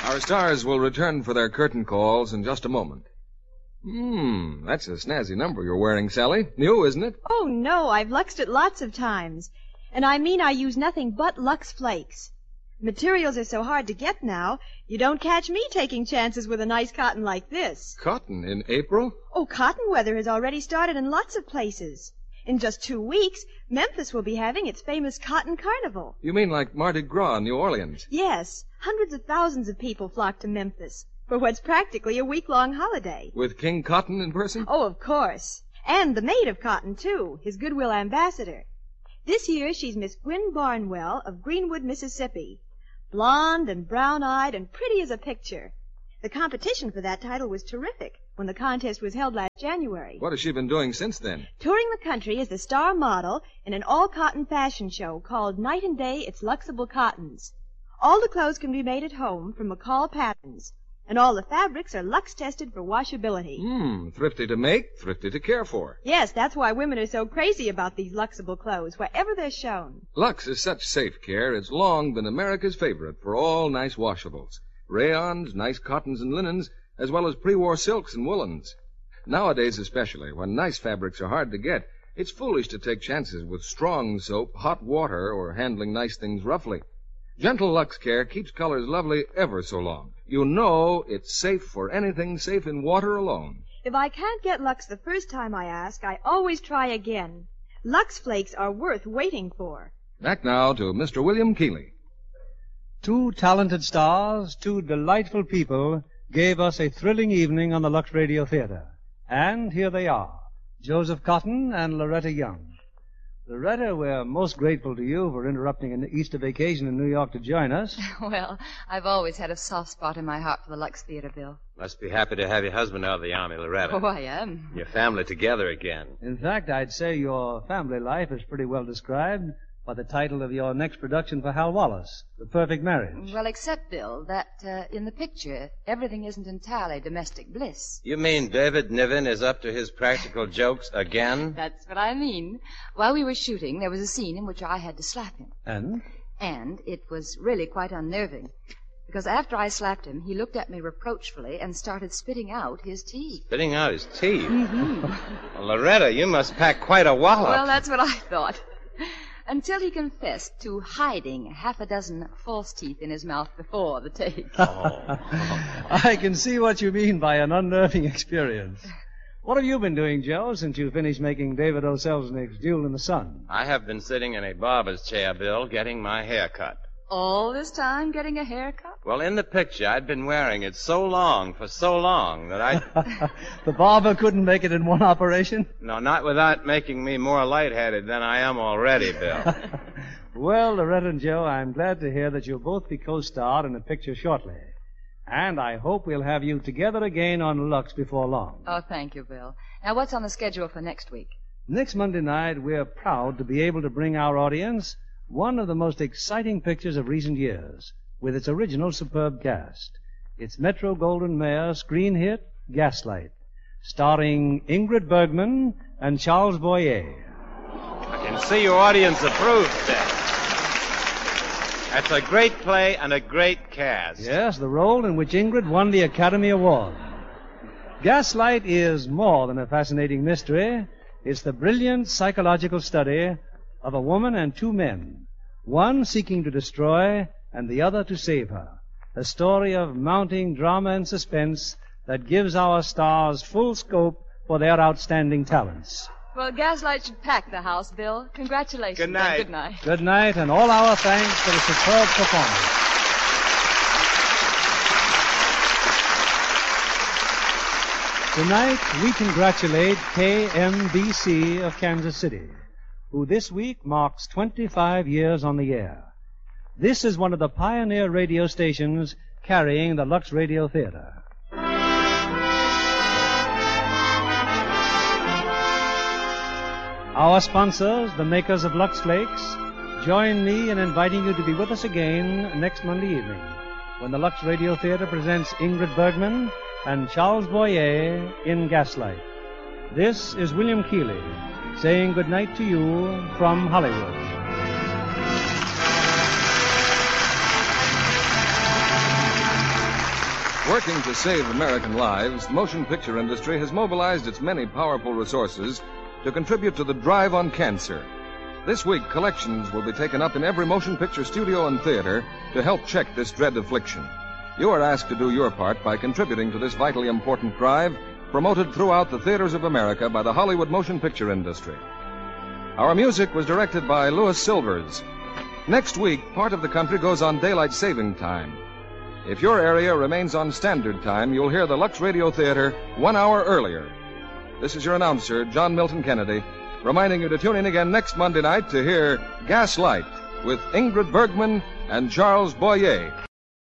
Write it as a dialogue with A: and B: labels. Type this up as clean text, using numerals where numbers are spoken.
A: Our stars will return for their curtain calls in just a moment. That's a snazzy number you're wearing, Sally. New, isn't it?
B: Oh, no, I've luxed it lots of times. And I mean I use nothing but Lux Flakes. Materials are so hard to get now, you don't catch me taking chances with a nice cotton like this.
A: Cotton in April?
B: Oh, cotton weather has already started in lots of places. In just 2 weeks, Memphis will be having its famous Cotton Carnival.
A: You mean like Mardi Gras in New Orleans?
B: Yes, hundreds of thousands of people flock to Memphis for what's practically a week-long holiday.
A: With King Cotton in person?
B: Oh, of course. And the maid of Cotton, too, his goodwill ambassador. This year, she's Miss Gwynne Barnwell of Greenwood, Mississippi. Blonde and brown-eyed and pretty as a picture. The competition for that title was terrific when the contest was held last January.
A: What has she been doing since then?
B: Touring the country as the star model in an all-cotton fashion show called Night and Day It's Luxable Cottons. All the clothes can be made at home from McCall Patterns, and all the fabrics are Lux-tested for washability.
A: Thrifty to make, thrifty to care for.
B: Yes, that's why women are so crazy about these Luxable clothes, wherever they're shown.
A: Lux is such safe care, it's long been America's favorite for all nice washables. Rayons, nice cottons and linens, as well as pre-war silks and woolens. Nowadays especially, when nice fabrics are hard to get, it's foolish to take chances with strong soap, hot water, or handling nice things roughly. Gentle Lux Care keeps colors lovely ever so long. You know it's safe for anything safe in water alone.
B: If I can't get Lux the first time I ask, I always try again. Lux Flakes are worth waiting for.
A: Back now to Mr. William Keighley.
C: 2 talented stars, 2 delightful people, gave us a thrilling evening on the Lux Radio Theater. And here they are, Joseph Cotton and Loretta Young. Loretta, we're most grateful to you for interrupting an Easter vacation in New York to join us.
D: Well, I've always had a soft spot in my heart for the Lux Theater, Bill.
E: Must be happy to have your husband out of the Army, Loretta.
D: Oh, I am.
E: Your family together again.
C: In fact, I'd say your family life is pretty well described by the title of your next production for Hal Wallace, The Perfect Marriage.
D: Well, except, Bill, that in the picture, everything isn't entirely domestic bliss.
E: You mean David Niven is up to his practical jokes again?
D: That's what I mean. While we were shooting, there was a scene in which I had to slap him.
C: And?
D: And it was really quite unnerving. Because after I slapped him, he looked at me reproachfully and started spitting out his teeth.
E: Spitting out his teeth? Mm-hmm. Well, Loretta, you must pack quite a wallop.
D: Well, that's what I thought. Until he confessed to hiding half a dozen false teeth in his mouth before the take.
C: I can see what you mean by an unnerving experience. What have you been doing, Joe, since you finished making David O. Selznick's Duel in the Sun?
E: I have been sitting in a barber's chair, Bill, getting my hair cut.
D: All this time getting a haircut?
E: Well, in the picture, I'd been wearing it so long, for so long, that I...
C: The barber couldn't make it in one operation?
E: No, not without making me more lightheaded than I am already, Bill.
C: Well, Loretta and Joe, I'm glad to hear that you'll both be co-starred in a picture shortly. And I hope we'll have you together again on Lux before long.
D: Oh, thank you, Bill. Now, what's on the schedule for next week?
C: Next Monday night, we're proud to be able to bring our audience one of the most exciting pictures of recent years, with its original superb cast. It's Metro-Goldwyn-Mayer screen hit, Gaslight, starring Ingrid Bergman and Charles Boyer.
E: I can see your audience approves that. That's a great play and a great cast.
C: Yes, the role in which Ingrid won the Academy Award. Gaslight is more than a fascinating mystery. It's the brilliant psychological study of a woman and 2 men, one seeking to destroy and the other to save her. A story of mounting drama and suspense that gives our stars full scope for their outstanding talents.
D: Well, Gaslight should pack the house, Bill. Congratulations.
E: Good night.
D: Good night.
C: Good night, and all our thanks for the superb performance. Tonight, we congratulate KMBC of Kansas City, who this week marks 25 years on the air. This is one of the pioneer radio stations carrying the Lux Radio Theater. Our sponsors, the makers of Lux Flakes, join me in inviting you to be with us again next Monday evening when the Lux Radio Theater presents Ingrid Bergman and Charles Boyer in Gaslight. This is William Keighley saying good night to you from Hollywood.
A: Working to save American lives, the motion picture industry has mobilized its many powerful resources to contribute to the drive on cancer. This week, collections will be taken up in every motion picture studio and theater to help check this dread affliction. You are asked to do your part by contributing to this vitally important drive, promoted throughout the theaters of America by the Hollywood motion picture industry. Our music was directed by Louis Silvers. Next week, part of the country goes on daylight saving time. If your area remains on standard time, you'll hear the Lux Radio Theater 1 hour earlier. This is your announcer, John Milton Kennedy, reminding you to tune in again next Monday night to hear Gaslight with Ingrid Bergman and Charles Boyer.